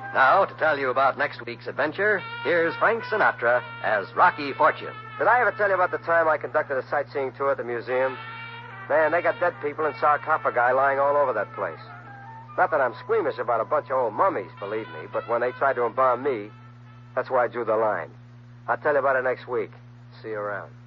Now, to tell you about next week's adventure, here's Frank Sinatra as Rocky Fortune. Did I ever tell you about the time I conducted a sightseeing tour at the museum? Man, they got dead people and sarcophagi lying all over that place. Not that I'm squeamish about a bunch of old mummies, believe me, but when they tried to embalm me, that's why I drew the line. I'll tell you about it next week. See you around.